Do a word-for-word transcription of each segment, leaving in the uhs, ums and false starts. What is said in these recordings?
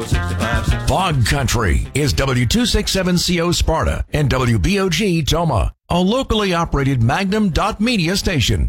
sixty-five, sixty-five. Fog Country is W two sixty-seven C O Sparta and W B O G Toma, a locally operated Magnum dot media station.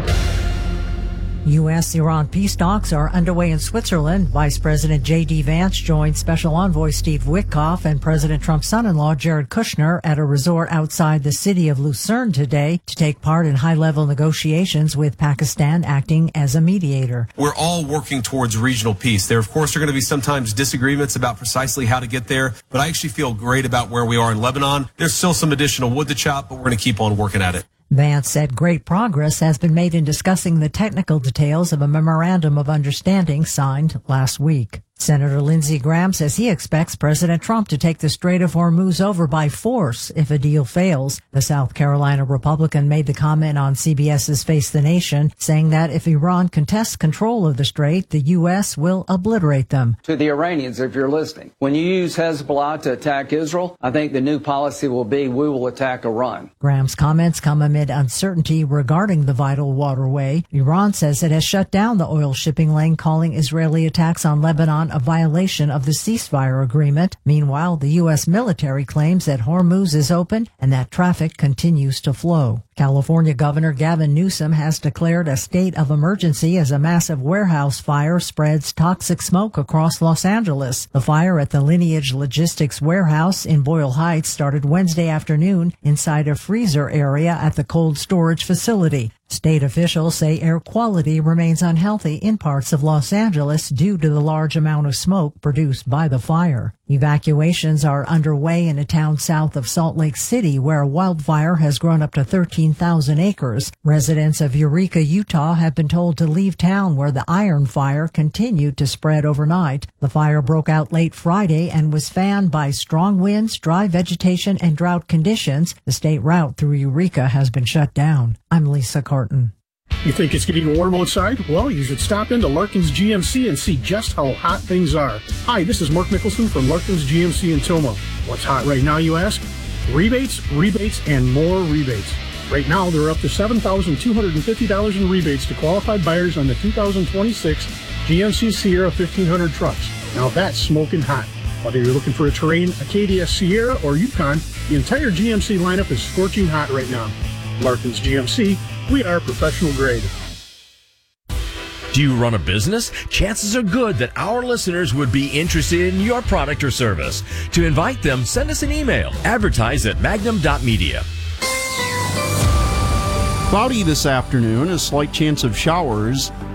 U S Iran peace talks are underway in Switzerland. Vice President J D. Vance joined Special Envoy Steve Witkoff and President Trump's son-in-law Jared Kushner at a resort outside the city of Lucerne today to take part in high-level negotiations with Pakistan acting as a mediator. We're all working towards regional peace. There, of course, are going to be sometimes disagreements about precisely how to get there, but I actually feel great about where we are in Lebanon. There's still some additional wood to chop, but we're going to keep on working at it. Vance said great progress has been made in discussing the technical details of a memorandum of understanding signed last week. Senator Lindsey Graham says he expects President Trump to take the Strait of Hormuz over by force if a deal fails. The South Carolina Republican made the comment on CBS's Face the Nation, saying that if Iran contests control of the strait, the U S will obliterate them. To the Iranians, if you're listening, when you use Hezbollah to attack Israel, I think the new policy will be we will attack Iran. Graham's comments come amid uncertainty regarding the vital waterway. Iran says it has shut down the oil shipping lane, calling Israeli attacks on Lebanon a violation of the ceasefire agreement. Meanwhile, the U S military claims that Hormuz is open and that traffic continues to flow. California Governor Gavin Newsom has declared a state of emergency as a massive warehouse fire spreads toxic smoke across Los Angeles. The fire at the Lineage Logistics warehouse in Boyle Heights started Wednesday afternoon inside a freezer area at the cold storage facility. State officials say air quality remains unhealthy in parts of Los Angeles due to the large amount of smoke produced by the fire. Evacuations are underway in a town south of Salt Lake City where a wildfire has grown up to thirteen thousand acres. Residents of Eureka, Utah have been told to leave town where the iron fire continued to spread overnight. The fire broke out late Friday and was fanned by strong winds, dry vegetation, and drought conditions. The state route through Eureka has been shut down. I'm Lisa Carton. You think it's getting warm outside? Well, you should stop into Larkin's G M C and see just how hot things are. Hi, this is Mark Mickelson from Larkin's G M C in Toma. What's hot right now, you ask? Rebates, rebates, and more rebates. Right now, there are up to seven thousand two hundred fifty dollars in rebates to qualified buyers on the two thousand twenty-six G M C Sierra fifteen hundred trucks. Now that's smoking hot. Whether you're looking for a Terrain, Acadia, Sierra, or Yukon, the entire G M C lineup is scorching hot right now. Larkin's G M C, we are professional grade. Do you run a business? Chances are good that our listeners would be interested in your product or service. To invite them, send us an email. Advertise at magnum dot media. Cloudy this afternoon, a slight chance of showers.